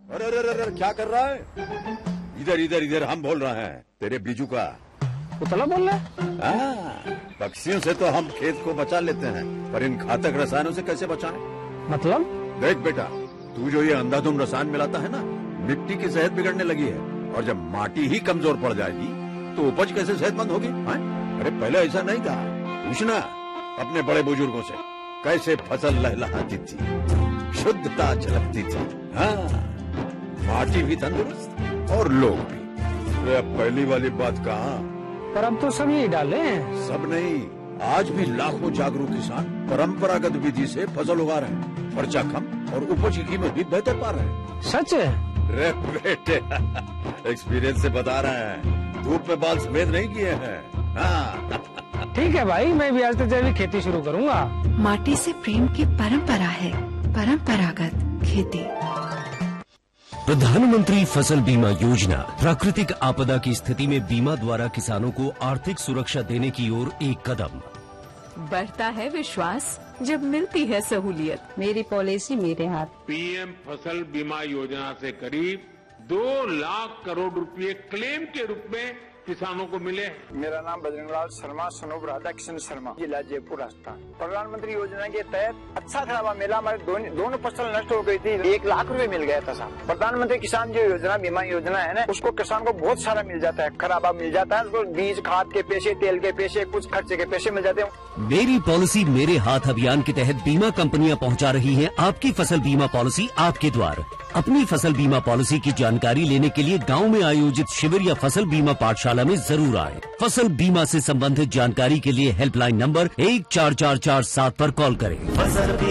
अरे अरे अरे अरे, क्या कर रहा है? इधर इधर इधर, हम बोल रहे हैं तेरे बीजू का। उतला बोल रहा है? पक्षियों से तो हम खेत को बचा लेते हैं, पर इन घातक रसायनों से कैसे बचाएं? मतलब? देख बेटा, तू जो ये अंधाधुंध रसायन मिलाता है ना, मिट्टी की सेहत बिगड़ने लगी है। और जब माटी ही कमजोर पड़ जाएगी तो उपज कैसे सेहतमंद होगी? अरे पहले ऐसा नहीं था। पूछना अपने बड़े बुजुर्गों से, कैसे फसल लहलहाती थी, शुद्धता झलकती थी। हाँ, माटी भी तंदुरुस्त और लोग भी। अरे अब पहली वाली बात कहाँ? पर अब तो सब यही डाले हैं। सब नहीं, आज भी लाखों जागरूक किसान परंपरागत विधि से फसल उगा रहे हैं। खर्चा कम और उपज की कीमत भी बेहतर पा रहे हैं। सच है? रे बेटे, एक्सपीरियंस से बता रहे हैं, धूप में बाल सफेद नहीं किए हैं। हाँ। ठीक है भाई, मैं भी आज से जैविक खेती शुरू करूंगा। माटी से प्रेम की परंपरा है, परंपरागत खेती। प्रधानमंत्री फसल बीमा योजना प्राकृतिक आपदा की स्थिति में बीमा द्वारा किसानों को आर्थिक सुरक्षा देने की ओर एक कदम। बढ़ता है विश्वास जब मिलती है सहूलियत। मेरी पॉलिसी मेरे हाथ। पीएम फसल बीमा योजना से करीब 2 लाख करोड़ रुपए क्लेम के रूप में किसानों को मिले। मेरा नाम बजरंगलाल शर्मा, सनोप राधा किशन शर्मा, जिला जयपुर राजस्थान। प्रधानमंत्री योजना के तहत अच्छा खराबा मिला, हमारे दोनों फसल नष्ट हो गई थी, 1 लाख रुपए मिल गया था साहब। प्रधानमंत्री किसान जो योजना बीमा योजना है ना, उसको किसान को बहुत सारा मिल जाता है, खराबा मिल जाता है, उसको बीज खाद के पैसे, तेल के पैसे, कुछ खर्चे के पैसे मिल जाते हैं। मेरी पॉलिसी मेरे हाथ अभियान के तहत बीमा कंपनियां पहुंचा रही हैं आपकी फसल बीमा पॉलिसी आपके द्वार। अपनी फसल बीमा पॉलिसी की जानकारी लेने के लिए गांव में आयोजित शिविर या फसल बीमा पाठशाला में जरूर आएं। फसल बीमा से संबंधित जानकारी के लिए हेल्पलाइन नंबर 144447 पर कॉल करें।